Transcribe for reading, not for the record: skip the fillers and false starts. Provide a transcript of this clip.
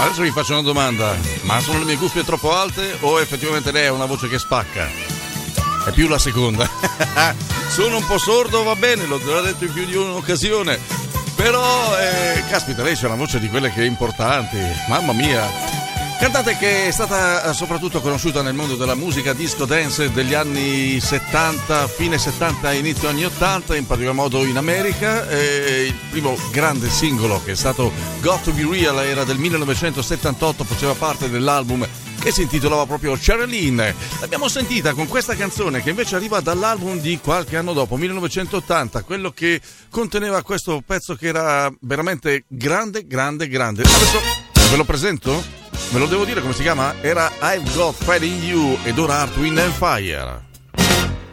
Adesso vi faccio una domanda, ma sono le mie cuffie troppo alte o effettivamente lei ha una voce che spacca? È più la seconda. Sono un po' sordo, va bene, l'ho detto in più di un'occasione, però caspita, lei c'ha una voce di quelle che è importanti, mamma mia. Cantante che è stata soprattutto conosciuta nel mondo della musica disco dance degli anni 70, fine 70 e inizio anni 80, in particolar modo in America. Il primo grande singolo, che è stato Got to Be Real, era del 1978, faceva parte dell'album che si intitolava proprio Cheryl. L'abbiamo sentita con questa canzone che invece arriva dall'album di qualche anno dopo, 1980, quello che conteneva questo pezzo che era veramente grande. Adesso ve lo presento? Ve lo devo dire come si chiama? Era I've Got Fire in You ed ora Earth, Wind and Fire.